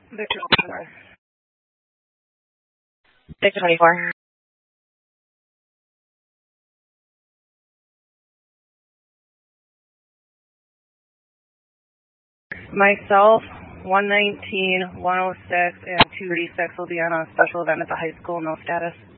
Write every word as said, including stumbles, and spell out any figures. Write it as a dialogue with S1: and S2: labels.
S1: Victor twenty-four.
S2: Victor twenty-four.
S1: Myself, one nineteen, one oh six, and two thirty-six will be on a special event at the high school, no status.